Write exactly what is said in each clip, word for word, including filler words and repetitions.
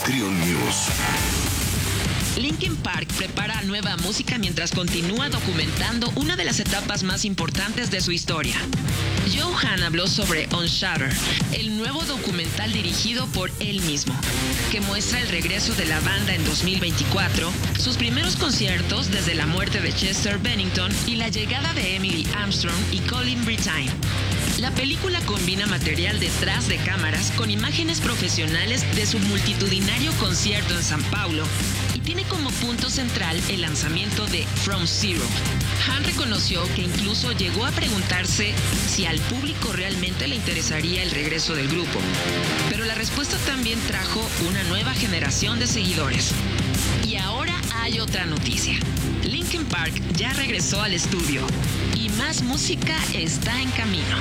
Triun News. Linkin Park prepara nueva música mientras continúa documentando una de las etapas más importantes de su historia. Joe Hahn habló sobre Unshattered, el nuevo documental dirigido por él mismo, que muestra el regreso de la banda en dos mil veinticuatro, sus primeros conciertos desde la muerte de Chester Bennington y la llegada de Emily Armstrong y Colin Brittain. La película combina material detrás de cámaras con imágenes profesionales de su multitudinario concierto en San Paulo y tiene como punto central el lanzamiento de From Zero. Hahn reconoció que incluso llegó a preguntarse si al público realmente le interesaría el regreso del grupo, pero la respuesta también trajo una nueva generación de seguidores. Y ahora hay otra noticia. Linkin Park ya regresó al estudio y más música está en camino.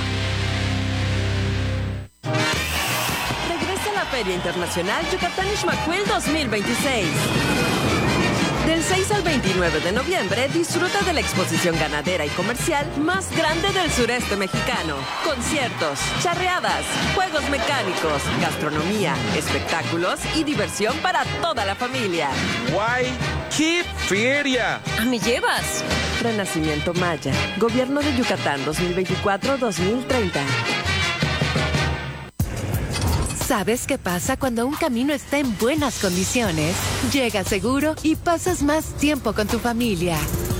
Regresa a la Feria Internacional Yucatán Ixmaquil dos mil veintiséis. Del seis al veintinueve de noviembre, disfruta de la exposición ganadera y comercial más grande del sureste mexicano. Conciertos, charreadas, juegos mecánicos, gastronomía, espectáculos y diversión para toda la familia. ¡Guay! ¡Qué feria! ¿A me llevas? Renacimiento Maya. Gobierno de Yucatán dos mil veinticuatro a dos mil treinta. ¿Sabes qué pasa cuando un camino está en buenas condiciones? Llegas seguro y pasas más tiempo con tu familia.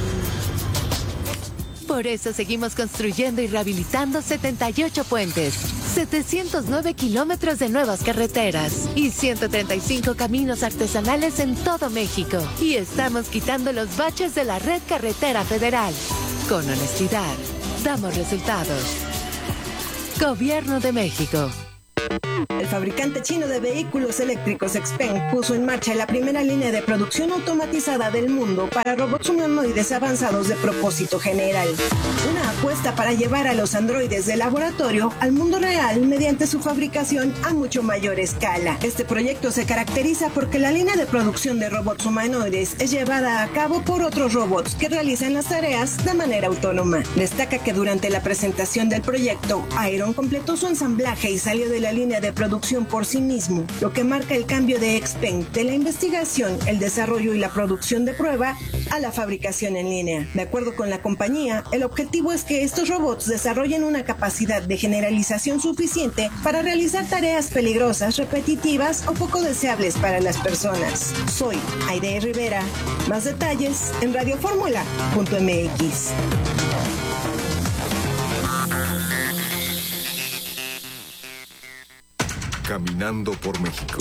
Por eso seguimos construyendo y rehabilitando setenta y ocho puentes, setecientos nueve kilómetros de nuevas carreteras y ciento treinta y cinco caminos artesanales en todo México. Y estamos quitando los baches de la red carretera federal. Con honestidad, damos resultados. Gobierno de México. El fabricante chino de vehículos eléctricos Xpeng puso en marcha la primera línea de producción automatizada del mundo para robots humanoides avanzados de propósito general. Una apuesta para llevar a los androides de laboratorio al mundo real mediante su fabricación a mucho mayor escala. Este proyecto se caracteriza porque la línea de producción de robots humanoides es llevada a cabo por otros robots que realizan las tareas de manera autónoma. Destaca que durante la presentación del proyecto, Iron completó su ensamblaje y salió de la línea de producción por sí mismo, lo que marca el cambio de Xpeng de la investigación, el desarrollo y la producción de prueba a la fabricación en línea. De acuerdo con la compañía, el objetivo es que estos robots desarrollen una capacidad de generalización suficiente para realizar tareas peligrosas, repetitivas o poco deseables para las personas. Soy Aide Rivera. Más detalles en radioformula punto m x. Caminando por México.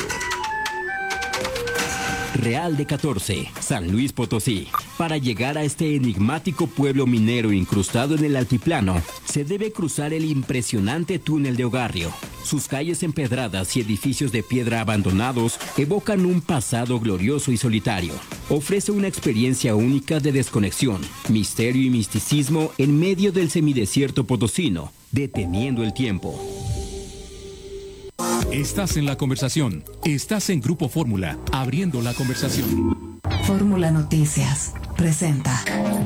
Real de catorce, San Luis Potosí. Para llegar a este enigmático pueblo minero incrustado en el altiplano, se debe cruzar el impresionante túnel de Ogarrio. Sus calles empedradas y edificios de piedra abandonados evocan un pasado glorioso y solitario. Ofrece una experiencia única de desconexión, misterio y misticismo en medio del semidesierto potosino, deteniendo el tiempo. Estás en la conversación. Estás en Grupo Fórmula, abriendo la conversación. Fórmula Noticias presenta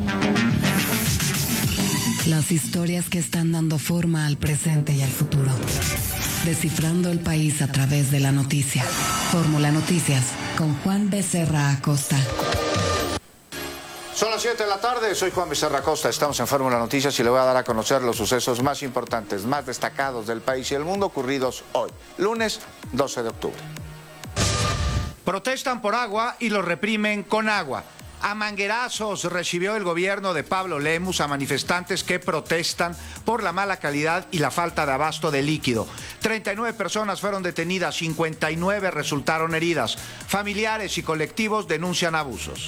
las historias que están dando forma al presente y al futuro. Descifrando el país a través de la noticia. Fórmula Noticias con Juan Becerra Acosta. Son las siete de la tarde, soy Juan Becerra Acosta, estamos en Fórmula Noticias y le voy a dar a conocer los sucesos más importantes, más destacados del país y el mundo ocurridos hoy, lunes doce de octubre. Protestan por agua y los reprimen con agua. A manguerazos recibió el gobierno de Pablo Lemus a manifestantes que protestan por la mala calidad y la falta de abasto de líquido. treinta y nueve personas fueron detenidas, cincuenta y nueve resultaron heridas. Familiares y colectivos denuncian abusos.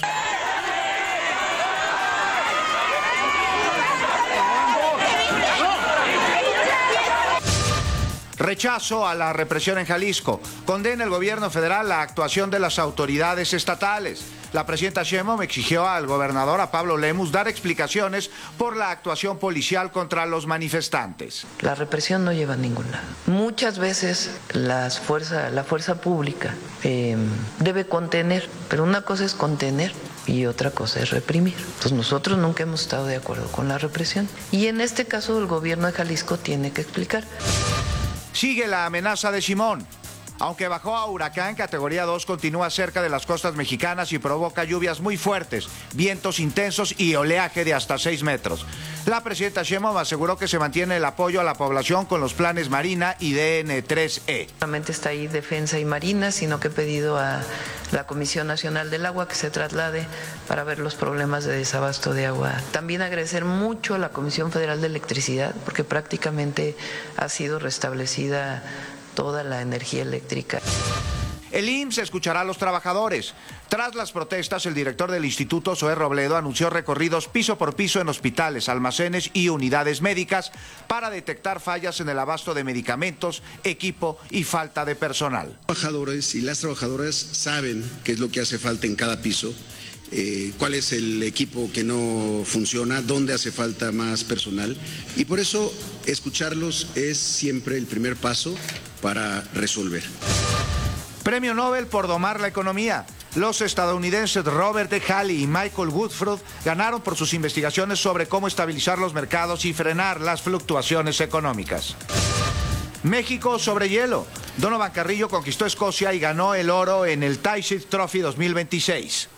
Rechazo a la represión en Jalisco. Condena el gobierno federal la actuación de las autoridades estatales. La presidenta Sheinbaum exigió al gobernador, a Pablo Lemus, dar explicaciones por la actuación policial contra los manifestantes. La represión no lleva a ningún lado. Muchas veces las fuerza, la fuerza pública eh, debe contener, pero una cosa es contener y otra cosa es reprimir. Entonces nosotros nunca hemos estado de acuerdo con la represión. Y en este caso el gobierno de Jalisco tiene que explicar. Sigue la amenaza de Simón. Aunque bajó a huracán categoría dos, continúa cerca de las costas mexicanas y provoca lluvias muy fuertes, vientos intensos y oleaje de hasta seis metros. La presidenta Sheinbaum aseguró que se mantiene el apoyo a la población con los planes Marina y D N tres E. No solamente está ahí Defensa y Marina, sino que he pedido a la Comisión Nacional del Agua que se traslade para ver los problemas de desabasto de agua. También agradecer mucho a la Comisión Federal de Electricidad, porque prácticamente ha sido restablecida toda la energía eléctrica. El I M S S escuchará a los trabajadores. Tras las protestas, el director del Instituto, Zoé Robledo, anunció recorridos piso por piso en hospitales, almacenes y unidades médicas para detectar fallas en el abasto de medicamentos, equipo y falta de personal. Los trabajadores y las trabajadoras saben qué es lo que hace falta en cada piso, eh, cuál es el equipo que no funciona, dónde hace falta más personal, y por eso escucharlos es siempre el primer paso para resolver. Premio Nobel por domar la economía. Los estadounidenses Robert D. Halley y Michael Woodford ganaron por sus investigaciones sobre cómo estabilizar los mercados y frenar las fluctuaciones económicas. México sobre hielo. Donovan Carrillo conquistó Escocia y ganó el oro en el Tayshirt Trophy dos mil veintiséis.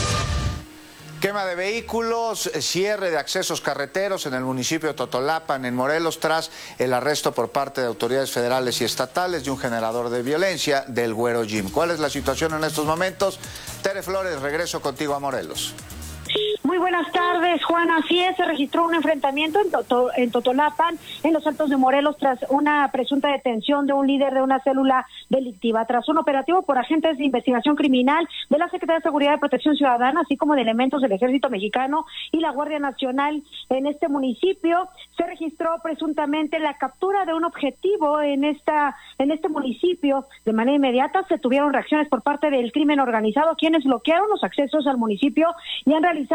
Quema de vehículos, cierre de accesos carreteros en el municipio de Totolapan, en Morelos, tras el arresto por parte de autoridades federales y estatales de un generador de violencia, del Güero Jim. ¿Cuál es la situación en estos momentos? Tere Flores, regreso contigo a Morelos. Muy buenas tardes, Juan. Así es, se registró un enfrentamiento en, Toto, en Totolapan, en los Altos de Morelos, tras una presunta detención de un líder de una célula delictiva. Tras un operativo por agentes de investigación criminal de la Secretaría de Seguridad y Protección Ciudadana, así como de elementos del Ejército Mexicano y la Guardia Nacional en este municipio, se registró presuntamente la captura de un objetivo en esta en este municipio. De manera inmediata se tuvieron reacciones por parte del crimen organizado, quienes bloquearon los accesos al municipio y han realizado